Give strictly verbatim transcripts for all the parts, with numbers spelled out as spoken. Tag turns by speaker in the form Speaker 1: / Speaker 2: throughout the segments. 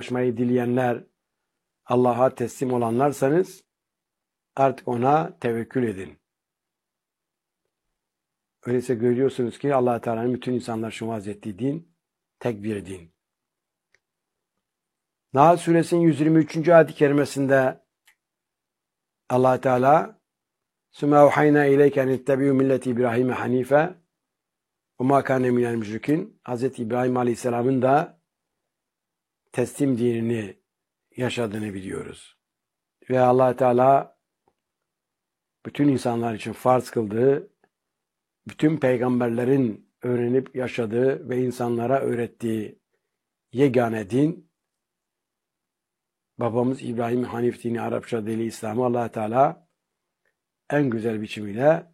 Speaker 1: ulaşmayı dileyenler, Allah'a teslim olanlarsanız artık ona tevekkül edin. Öyleyse görüyorsunuz ki Allah Teala'nın bütün insanlar şu ettiği din tek bir din. Nahl suresinin yüz yirmi üçüncü ayet-i kerimesinde Allah Teala "Sümme evhayna ileyke en ittebi'u milleti İbrahim hanife ve ma kâne minel müşrikin." Hazreti İbrahim Aleyhisselam'ın da teslim dinini yaşadığını biliyoruz. Ve Allah Teala bütün insanlar için farz kıldığı, bütün peygamberlerin öğrenip yaşadığı ve insanlara öğrettiği yegane din, babamız İbrahim Hanif dini, Arapça dili İslam'ı Allah Teala en güzel biçimiyle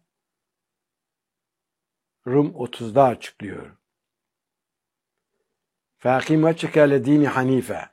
Speaker 1: Rum otuzda açıklıyor. فَاَقِمْ وَجْهَكَ لِدِينِ حَن۪يفًا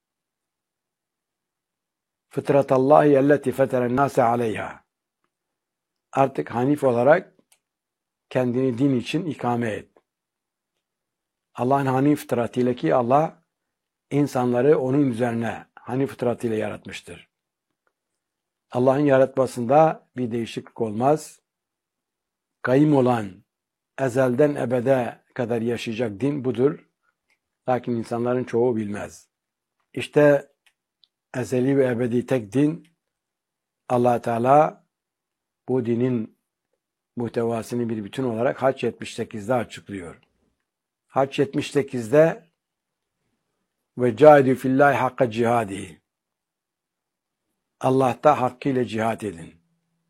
Speaker 1: فِطْرَةَ اللّٰهِ اَلَّتِي فَتَرَ النَّاسَ عَلَيْهَا. Artık Hanif olarak kendini din için ikame et. Allah'ın Hanif fıtratıyla, ki Allah insanları onun üzerine Hanif fıtratıyla yaratmıştır. Allah'ın yaratmasında bir değişiklik olmaz. Kayyım olan, ezelden ebede kadar yaşayacak din budur. Lakin insanların çoğu bilmez. İşte ezeli ve ebedi tek din, Allah Teala bu dinin muhtevasını bir bütün olarak Hac yetmiş sekizde açıklıyor. Hac yetmiş sekizde ve cahidü fillahi hakka cihadi. Allah'ta hakkıyla cihad edin.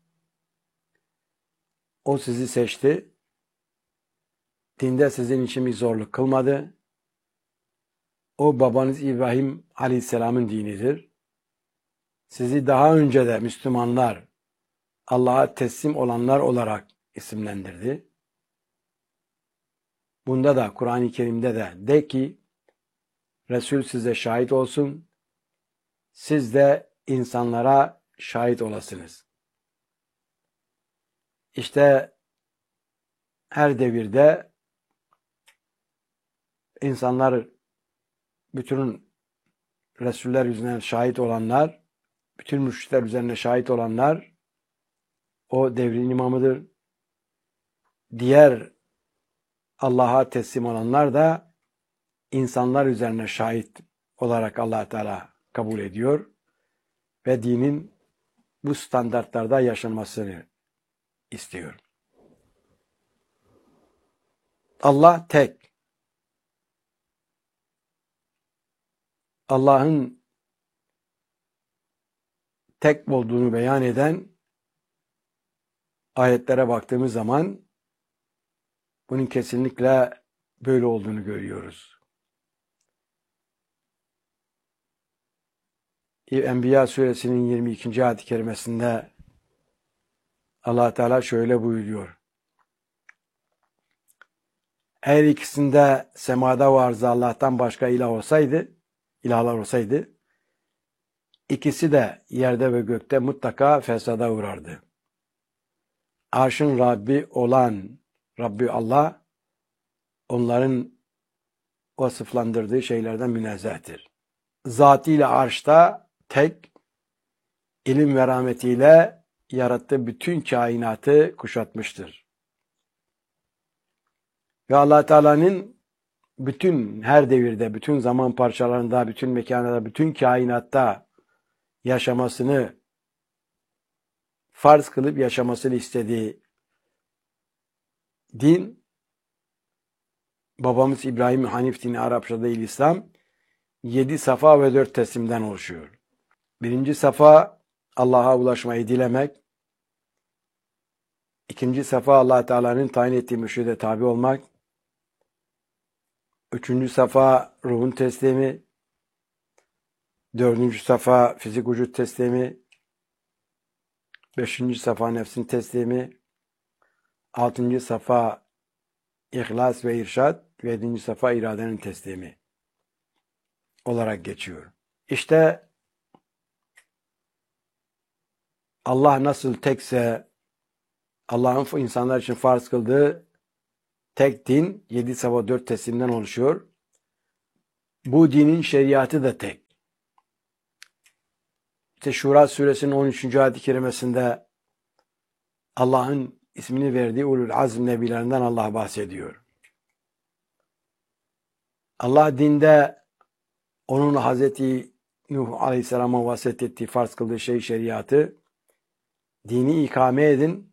Speaker 1: O sizi seçti. Dinde sizin için bir zorluk kılmadı. O babanız İbrahim Aleyhisselam'ın dinidir. Sizi daha önce de Müslümanlar, Allah'a teslim olanlar olarak isimlendirdi. Bunda da Kur'an-ı Kerim'de de de ki Resul size şahit olsun, siz de insanlara şahit olasınız. İşte her devirde insanlar, bütün Resuller üzerine şahit olanlar, bütün müşrikler üzerine şahit olanlar o devrin imamıdır. Diğer Allah'a teslim olanlar da insanlar üzerine şahit olarak Allah Teala kabul ediyor ve dinin bu standartlarda yaşanmasını istiyor. Allah tek. Allah'ın tek olduğunu beyan eden ayetlere baktığımız zaman bunun kesinlikle böyle olduğunu görüyoruz. Enbiya suresinin yirmi ikinci ayet-i kerimesinde Allah Teala şöyle buyuruyor. Eğer ikisinde semada ve arzda Allah'tan başka ilah olsaydı, ilahlar olsaydı, ikisi de yerde ve gökte mutlaka fesada uğrardı. Arşın Rabbi olan Rabbi Allah, onların vasıflandırdığı şeylerden münezzehtir. Zatıyla arşta tek, ilim ve rahmetiyle yarattığı bütün kainatı kuşatmıştır. Ve Allah Teala'nın bütün her devirde, bütün zaman parçalarında, bütün mekanlarda, bütün kainatta yaşamasını, farz kılıp yaşamasını istediği din, babamız İbrahim Hanif dini, Arapça değil İslam, yedi safa ve dört teslimden oluşuyor. Birinci safa Allah'a ulaşmayı dilemek. İkinci safa Allah Teala'nın tayin ettiği mürşide tabi olmak. Üçüncü safa ruhun teslimi. Dördüncü safa fizik vücut teslimi. Beşinci safa nefsin teslimi. Altıncı safa ihlas ve irşad. Ve yedinci safa iradenin teslimi olarak geçiyor. İşte Allah nasıl tekse, Allah'ın insanlar için farz kıldığı tek din, yedi safa dört teslimden oluşuyor. Bu dinin şeriatı da tek. İşte Şura suresinin on üçüncü ayet-i kerimesinde Allah'ın ismini verdiği ulul azm nebilerinden Allah bahsediyor. Allah dinde onun Hazreti Nuh Aleyhisselam'a vasiyet ettiği, farz kıldığı şey şeriatı, dini ikame edin,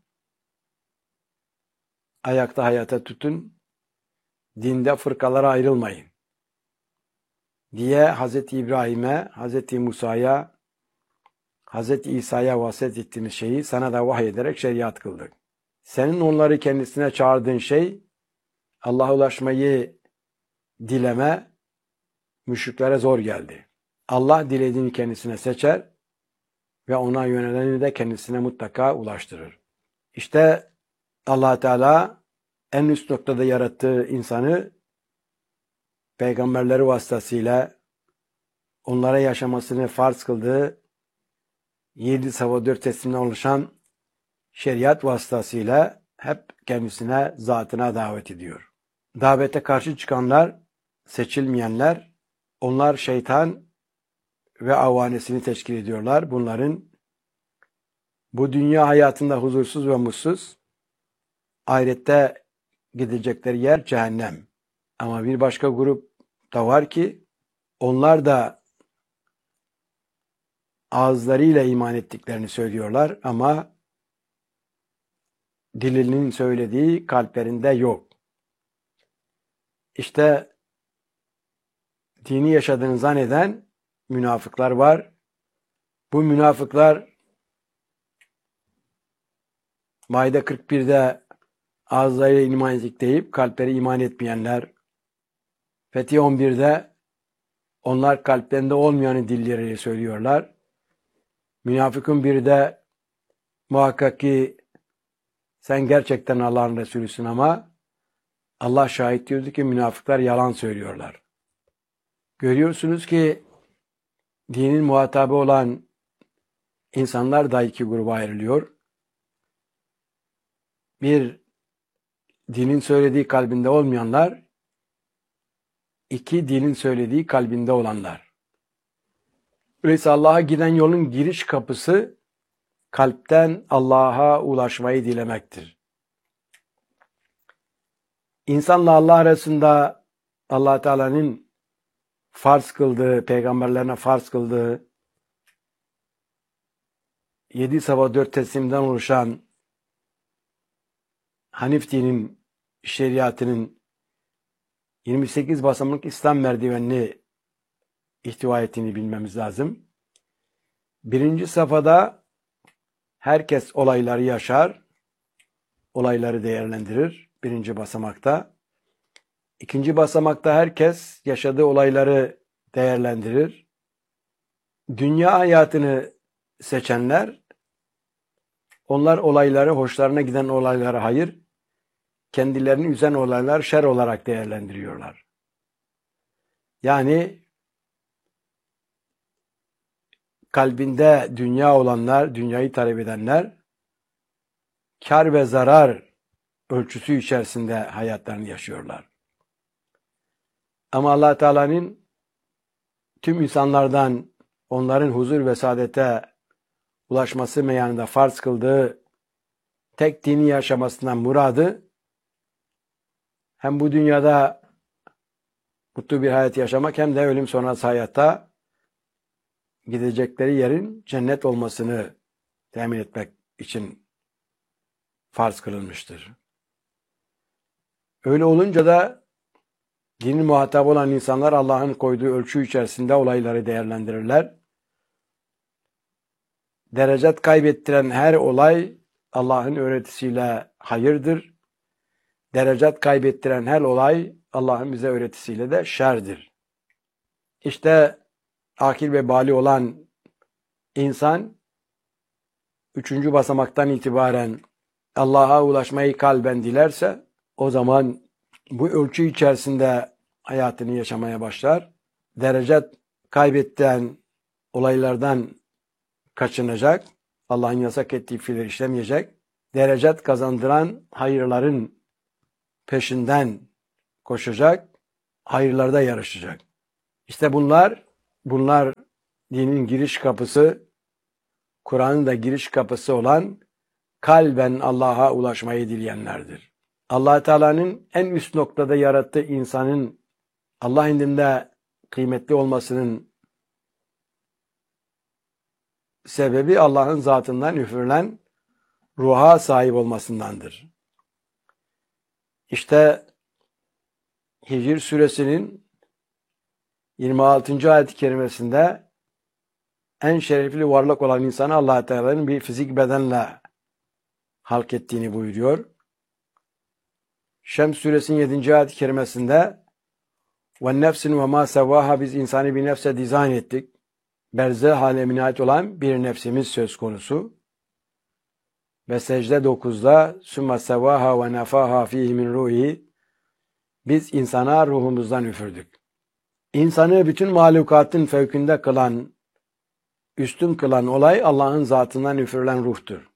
Speaker 1: ayakta hayata tutun, dinde fırkalara ayrılmayın diye Hazreti İbrahim'e, Hazreti Musa'ya, Hazreti İsa'ya vasiyet ettiğimiz şeyi sana da vahyederek şeriat kıldık. Senin onları kendisine çağırdığın şey, Allah'a ulaşmayı dileme, müşriklere zor geldi. Allah dilediğini kendisine seçer ve ona yöneleni de kendisine mutlaka ulaştırır. İşte Allah Teala en üst noktada yarattığı insanı peygamberleri vasıtasıyla onlara yaşamasını farz kıldığı yedi sava dört teslimden oluşan şeriat vasıtasıyla hep kendisine, zatına davet ediyor. Davete karşı çıkanlar, seçilmeyenler, onlar şeytan ve avanesini teşkil ediyorlar. Bunların bu dünya hayatında huzursuz ve mutsuz, ahirette gidecekleri yer cehennem. Ama bir başka grup da var ki onlar da ağızlarıyla iman ettiklerini söylüyorlar ama dilinin söylediği kalplerinde yok. İşte dini yaşadığını zanneden münafıklar var. Bu münafıklar Maide kırk birde ağızlarıyla iman ettik deyip kalpleri iman etmeyenler, Fetih on birde onlar kalplerinde olmayanı dilleriyle söylüyorlar. Münafıkın biri de muhakkak ki sen gerçekten Allah'ın Resulüsün ama Allah şahit diyordu ki münafıklar yalan söylüyorlar. Görüyorsunuz ki dinin muhatabı olan insanlar da iki gruba ayrılıyor. Bir, dinin söylediği kalbinde olmayanlar, iki, dinin söylediği kalbinde olanlar. Öyleyse Allah'a giden yolun giriş kapısı kalpten Allah'a ulaşmayı dilemektir. İnsanla Allah arasında Allah Teala'nın farz kıldığı, peygamberlerine farz kıldığı yedi sava dört teslimden oluşan Hanif dinin, şeriatının yirmi sekiz basamak İslam merdivenini ihtiva ettiğini bilmemiz lazım. Birinci safhada herkes olayları yaşar, olayları değerlendirir birinci basamakta. İkinci basamakta herkes yaşadığı olayları değerlendirir. Dünya hayatını seçenler, onlar olayları, hoşlarına giden olayları hayır, kendilerini üzen olaylar şer olarak değerlendiriyorlar. Yani kalbinde dünya olanlar, dünyayı talep edenler, kar ve zarar ölçüsü içerisinde hayatlarını yaşıyorlar. Ama Allah Teala'nın tüm insanlardan onların huzur ve saadete ulaşması meyanında farz kıldığı tek dini yaşamasından muradı, hem bu dünyada mutlu bir hayat yaşamak hem de ölüm sonrası hayatta gidecekleri yerin cennet olmasını temin etmek için farz kılınmıştır. Öyle olunca da dinin muhatabı olan insanlar Allah'ın koyduğu ölçü içerisinde olayları değerlendirirler. Derecet kaybettiren her olay Allah'ın öğretisiyle hayırdır. Derecet kaybettiren her olay Allah'ın bize öğretisiyle de şerdir. İşte akil ve bali olan insan üçüncü basamaktan itibaren Allah'a ulaşmayı kalben dilerse o zaman bu ölçü içerisinde hayatını yaşamaya başlar. Derecet kaybettiren olaylardan kaçınacak. Allah'ın yasak ettiği fiilleri işlemeyecek. Derecet kazandıran hayırların peşinden koşacak. Hayırlarda yarışacak. İşte bunlar, bunlar dinin giriş kapısı, Kur'an'ın da giriş kapısı olan kalben Allah'a ulaşmayı dileyenlerdir. Allah Teala'nın en üst noktada yarattığı insanın Allah indinde kıymetli olmasının sebebi Allah'ın zatından üfürülen ruha sahip olmasındandır. İşte Hicr suresinin yirmi altıncı ayet-i kerimesinde en şerefli varlık olan insanı Allah Teala'nın bir fizik bedenle halk ettiğini buyuruyor. Şems suresinin yedinci ayet-i kerimesinde ve nefsin ve ma sevvaha, biz insanı bir nefse dizayn ettik. Berzeh alemine ait olan bir nefsimiz söz konusu. Ve secde dokuzda sümme sevvaha ve nefaha fihi min ruhi, biz insana ruhumuzdan üfürdük. İnsanı bütün mahlukatın fevkinde kılan, üstün kılan olay Allah'ın zatından üfürülen ruhtur.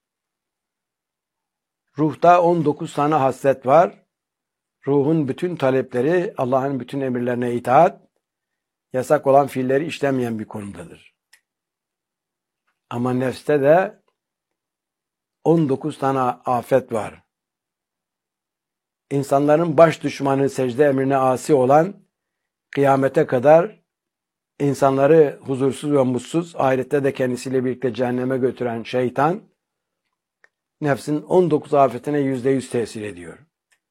Speaker 1: Ruhta on dokuz tane haslet var. Ruhun bütün talepleri Allah'ın bütün emirlerine itaat, yasak olan fiilleri işlemeyen bir konumdadır. Ama nefste de on dokuz tane afet var. İnsanların baş düşmanı, secde emrine asi olan, kıyamete kadar insanları huzursuz ve mutsuz, ahirette de kendisiyle birlikte cehenneme götüren şeytan, nefsin on dokuz afetine yüzde yüz tesir ediyor.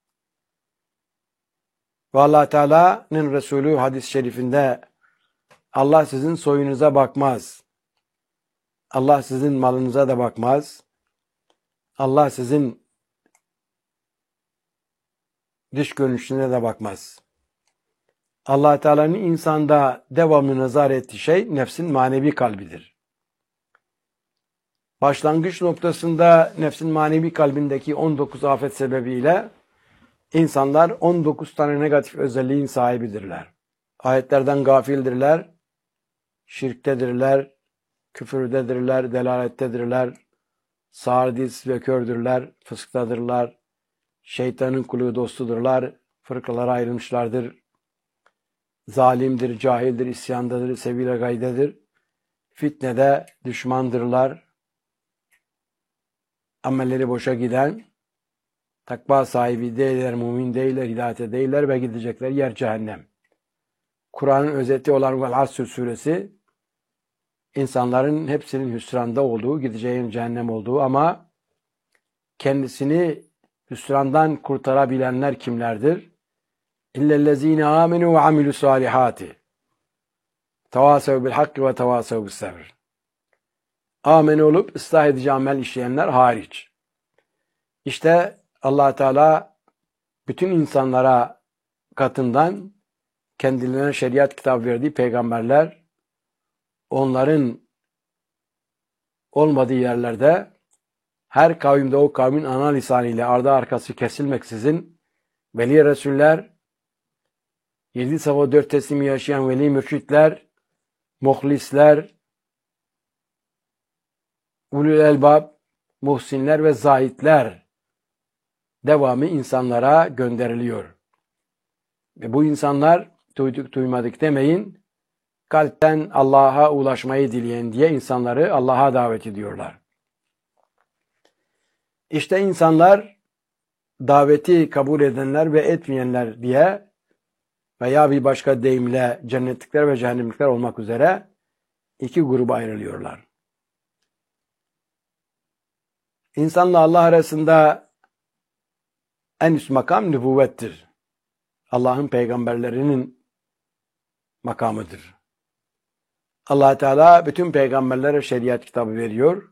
Speaker 1: Ve Allah Teala'nın Resulü hadis-i şerifinde Allah sizin soyunuza bakmaz. Allah sizin malınıza da bakmaz. Allah sizin dış görünüşüne de bakmaz. Allah Teala'nın insanda devamlı nazar ettiği şey nefsin manevi kalbidir. Başlangıç noktasında nefsin manevi kalbindeki on dokuz afet sebebiyle insanlar on dokuz tane negatif özelliğin sahibidirler. Ayetlerden gafildirler, şirktedirler, küfürdedirler, delalettedirler, sağırdiz ve kördürler, fısktadırlar, şeytanın kulu dostudurlar, fırkalara ayrılmışlardır, zalimdir, cahildir, isyandadır, sevile gaydedir, fitnede düşmandırlar, amelleri boşa giden, takva sahibi değiller, mümin değiller, hidayete değiller ve gidecekler yer cehennem. Kur'an'ın özeti olan Vel Asr suresi, insanların hepsinin hüsranda olduğu, gideceğin cehennem olduğu ama kendisini hüsrandan kurtarabilenler kimlerdir? İllellezine amenu ve amilu salihati. Tevasev bil hakki ve tevasev bis sabr. Amen olup ıslah edici amel işleyenler hariç. İşte Allah Teala bütün insanlara katından kendilerine şeriat kitabı verdiği peygamberler, onların olmadığı yerlerde her kavimde o kavmin ana lisanıyla ardı arkası kesilmeksizin veli resuller, yedi sabah dört teslimi yaşayan veli mürşitler, muhlisler, ulul elbab, muhsinler ve zahitler devamı insanlara gönderiliyor. Ve bu insanlar duyduk duymadık demeyin, kalpten Allah'a ulaşmayı dileyen diye insanları Allah'a davet ediyorlar. İşte insanlar daveti kabul edenler ve etmeyenler diye veya bir başka deyimle cennetlikler ve cehennemlikler olmak üzere iki gruba ayrılıyorlar. İnsanla Allah arasında en üst makam nübüvvettir. Allah'ın peygamberlerinin makamıdır. Allah Teala bütün peygamberlere şeriat kitabı veriyor.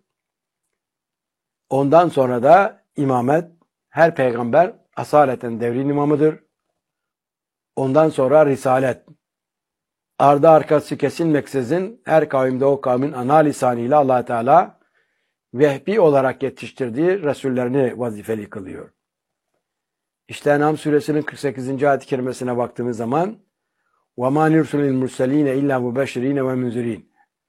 Speaker 1: Ondan sonra da imamet, her peygamber asaleten devrin imamıdır. Ondan sonra risalet. Ardı arkası kesilmeksizin her kavimde o kavmin ana lisanıyla Allah Teala vehbi olarak yetiştirdiği Resullerini vazifeli kılıyor. İşte En'am suresinin kırk sekizinci ayet-i kerimesine baktığımız zaman وَمَا نُرْسُلِ الْمُرْسَل۪ينَ اِلَّا مُبَشِّر۪ينَ وَمُنْزِر۪ينَ.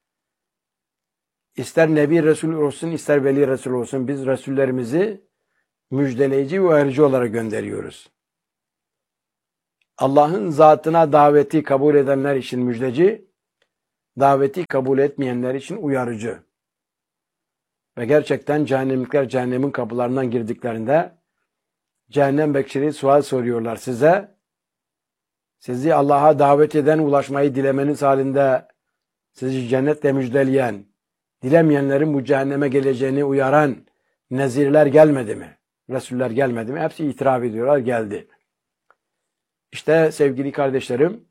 Speaker 1: İster Nebi Resul olsun, ister Veli Resul olsun, biz Resullerimizi müjdeleyici ve uyarıcı olarak gönderiyoruz. Allah'ın zatına daveti kabul edenler için müjdeci, daveti kabul etmeyenler için uyarıcı. Ve gerçekten cehennemlikler cehennemin kapılarından girdiklerinde cehennem bekçileri sual soruyorlar size. Sizi Allah'a davet eden, ulaşmayı dilemeniz halinde sizi cennetle müjdeleyen, dilemeyenlerin bu cehenneme geleceğini uyaran nezirler gelmedi mi? Resuller gelmedi mi? Hepsi itiraf ediyorlar, geldi. İşte sevgili kardeşlerim,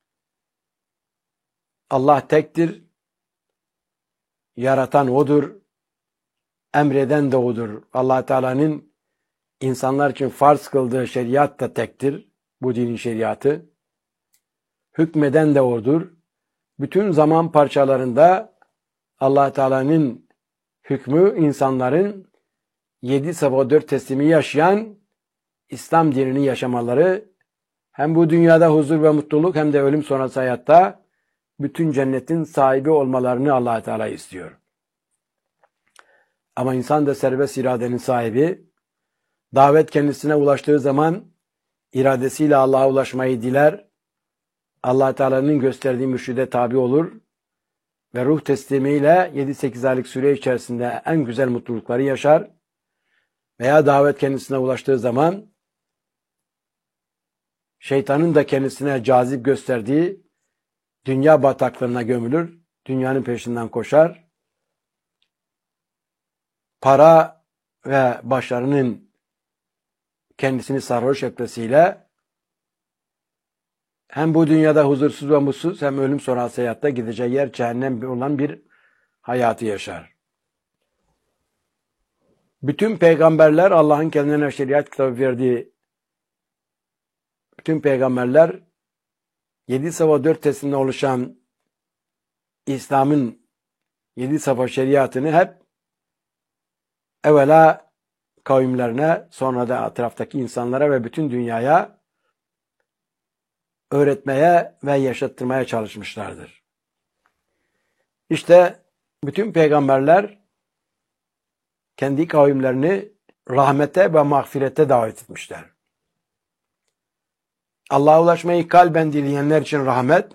Speaker 1: Allah tektir, yaratan O'dur, emreden de O'dur. Allah Teala'nın insanlar için farz kıldığı şeriat da tektir, bu dinin şeriatı. Hükmeden de O'dur. Bütün zaman parçalarında Allah Teala'nın hükmü insanların yedi sabah dört teslimi yaşayan İslam dinini yaşamaları, hem bu dünyada huzur ve mutluluk hem de ölüm sonrası hayatta bütün cennetin sahibi olmalarını Allah Teala istiyor. Ama insan da serbest iradenin sahibi. Davet kendisine ulaştığı zaman iradesiyle Allah'a ulaşmayı diler. Allah Teala'nın gösterdiği mürşide tabi olur ve ruh teslimiyle yedi sekiz aylık süre içerisinde en güzel mutlulukları yaşar. Veya davet kendisine ulaştığı zaman şeytanın da kendisine cazip gösterdiği dünya bataklığına gömülür, dünyanın peşinden koşar. Para ve başarının kendisini sarhoş etmesiyle hem bu dünyada huzursuz ve mutsuz hem ölüm sonrası hayatta gideceği yer cehennem olan bir hayatı yaşar. Bütün peygamberler Allah'ın kendilerine şeriat kitabı verdiği bütün peygamberler yedi safa dört teslimden oluşan İslam'ın yedi safa şeriatını hep evvela kavimlerine, sonra da etraftaki insanlara ve bütün dünyaya öğretmeye ve yaşattırmaya çalışmışlardır. İşte bütün peygamberler kendi kavimlerini rahmete ve mağfirete davet etmişler. Allah'a ulaşmayı kalben dileyenler için rahmet,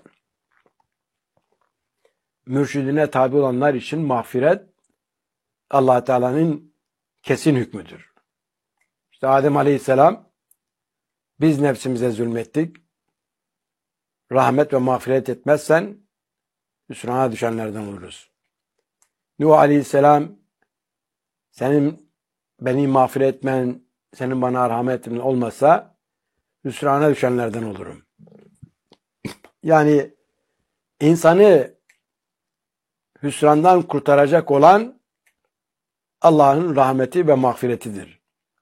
Speaker 1: mürşidine tabi olanlar için mağfiret, Allah Teala'nın kesin hükmüdür. İşte Adem Aleyhisselam, biz nefsimize zulmettik, rahmet ve mağfiret etmezsen hüsrana düşenlerden oluruz. Nuh Aleyhisselam, senin beni mağfiret etmen, senin bana rahmetin olmasa hüsrana düşenlerden olurum. Yani insanı hüsrandan kurtaracak olan Allah'ın rahmeti ve mağfiretidir.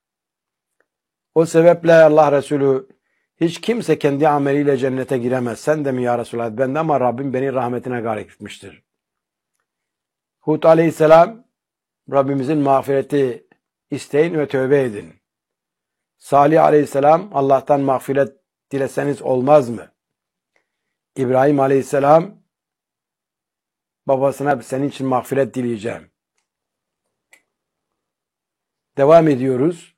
Speaker 1: O sebeple Allah Resulü, hiç kimse kendi ameliyle cennete giremez. Sen de mi ya Resulallah? Ben de, ama Rabbim beni rahmetine gark etmiştir. Hud Aleyhisselam, Rabbimizin mağfireti isteyin ve tövbe edin. Salih Aleyhisselam, Allah'tan mağfiret dileseniz olmaz mı? İbrahim Aleyhisselam, babasına senin için mağfiret dileyeceğim. Devam ediyoruz.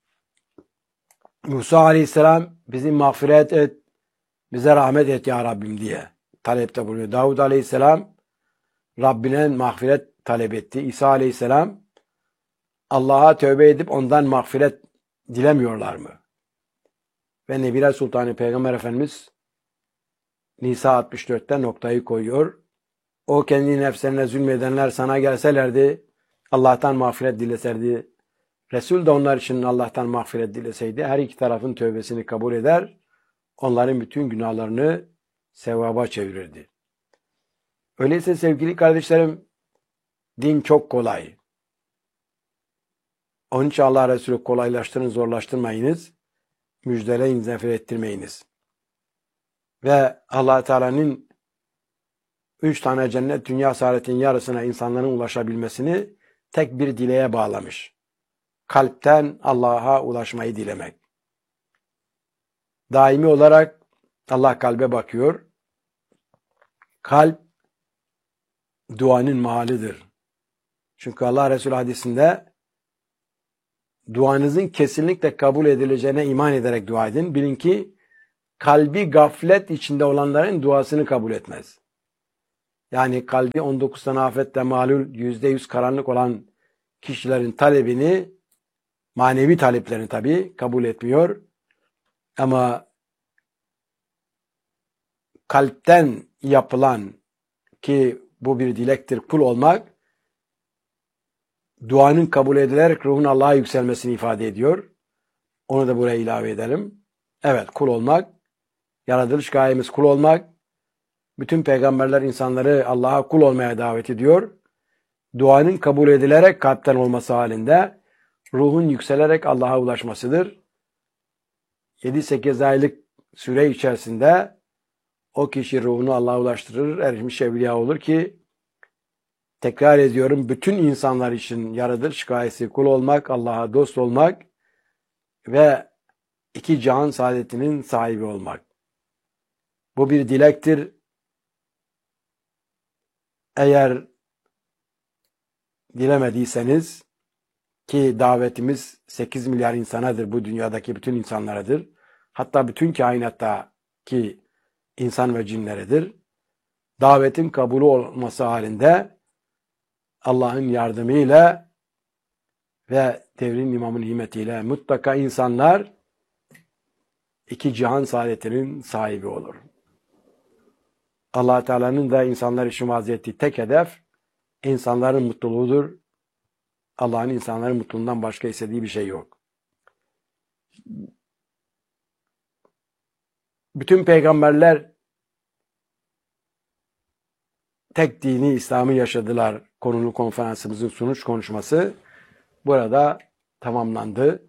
Speaker 1: Musa Aleyhisselam, bizi mağfiret et, bize rahmet et ya Rabbim diye talepte bulunuyor. Davud Aleyhisselam, Rabbine mağfiret talep etti. İsa Aleyhisselam, Allah'a tövbe edip ondan mağfiret dilemiyorlar mı? Ve Nebiler Sultanı Peygamber Efendimiz Nisa altmış dörtte noktayı koyuyor. O kendi nefslerine zulmedenler sana gelselerdi, Allah'tan mağfiret dileserdi. Resul de onlar için Allah'tan mağfiret dileseydi, her iki tarafın tövbesini kabul eder, onların bütün günahlarını sevaba çevirirdi. Öyleyse sevgili kardeşlerim, din çok kolay. Onun için Allah Resulü kolaylaştırın, zorlaştırmayınız, müjdeleyin, zafer ettirmeyiniz. Ve Allah Teala'nın üç tane cennet, dünya saadetin yarısına insanların ulaşabilmesini tek bir dileğe bağlamış. Kalpten Allah'a ulaşmayı dilemek. Daimi olarak Allah kalbe bakıyor. Kalp duanın mahallidir. Çünkü Allah Resulü hadisinde duanızın kesinlikle kabul edileceğine iman ederek dua edin. Bilin ki kalbi gaflet içinde olanların duasını kabul etmez. Yani kalbi on dokuz tane afetle malul, yüzde yüz karanlık olan kişilerin talebini, manevi taleplerini tabii kabul etmiyor. Ama kalpten yapılan, ki bu bir dilektir, kul olmak, duanın kabul edilerek ruhun Allah'a yükselmesini ifade ediyor. Onu da buraya ilave edelim. Evet, kul olmak, yaratılış gayemiz kul olmak. Bütün peygamberler insanları Allah'a kul olmaya davet ediyor. Duanın kabul edilerek kalpten olması halinde ruhun yükselerek Allah'a ulaşmasıdır. yedi sekiz aylık süre içerisinde o kişi ruhunu Allah'a ulaştırır, erişmiş evliya olur ki, tekrar ediyorum, bütün insanlar için yaratılış gayesi kul olmak, Allah'a dost olmak ve iki cihan saadetinin sahibi olmak. Bu bir dilektir. Eğer dilemediyseniz, ki davetimiz sekiz milyar insanadır, bu dünyadaki bütün insanlaradır. Hatta bütün kainattaki insan ve cinleridir. Davetin kabulü olması halinde Allah'ın yardımıyla ve devrin imamın himetiyle mutlaka insanlar iki cihan saadetinin sahibi olur. Allah Teala'nın da insanlar için vaaz ettiği tek hedef insanların mutluluğudur. Allah'ın insanların mutluluğundan başka istediği bir şey yok. Bütün peygamberler tek dini İslam'ı yaşadılar. Konulu konferansımızın sunuş konuşması burada tamamlandı.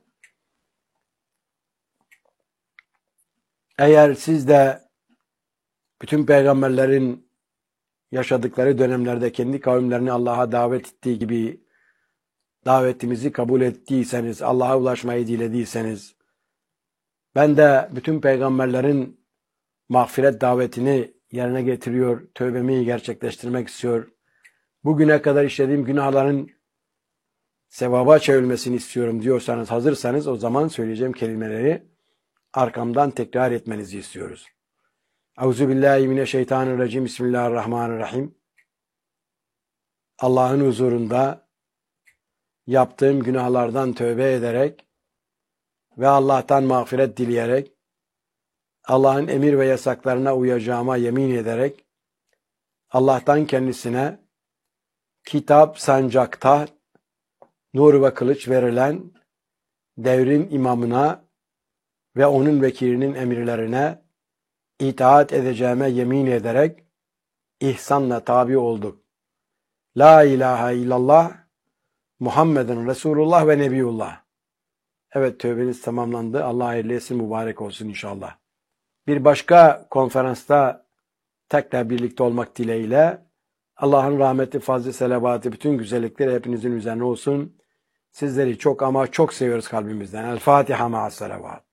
Speaker 1: Eğer siz de bütün peygamberlerin yaşadıkları dönemlerde kendi kavimlerini Allah'a davet ettiği gibi davetimizi kabul ettiyseniz, Allah'a ulaşmayı dilediyseniz, ben de bütün peygamberlerin mağfiret davetini yerine getiriyor, tövbemi gerçekleştirmek istiyor, bugüne kadar işlediğim günahların sevaba çevrilmesini istiyorum diyorsanız, hazırsanız, o zaman söyleyeceğim kelimeleri arkamdan tekrar etmenizi istiyoruz. Euzubillahimineşşeytanirracim. Bismillahirrahmanirrahim. Allah'ın huzurunda yaptığım günahlardan tövbe ederek ve Allah'tan mağfiret dileyerek, Allah'ın emir ve yasaklarına uyacağıma yemin ederek, Allah'tan kendisine kitap, sancak, taht, nur ve kılıç verilen devrin imamına ve onun vekilinin emirlerine itaat edeceğime yemin ederek ihsanla tabi olduk. La ilahe illallah, Muhammeden Resulullah ve Nebiyullah. Evet, tövbeniz tamamlandı. Allah hayırlı etsin, mübarek olsun inşallah. Bir başka konferansta tekrar birlikte olmak dileğiyle, Allah'ın rahmeti, fazlı, selavatı, bütün güzellikleri hepinizin üzerine olsun. Sizleri çok ama çok seviyoruz kalbimizden. El Fatiha ma'as selavat.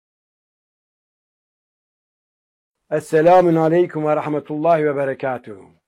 Speaker 1: Esselamun aleyküm ve rahmetullahi ve berekatuhu.